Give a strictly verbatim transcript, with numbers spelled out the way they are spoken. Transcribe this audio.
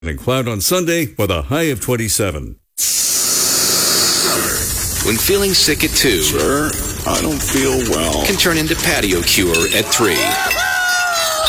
And cloud on Sunday with a high of twenty-seven. When feeling sick at two, Sir, I don't feel well. can turn into patio cure at three.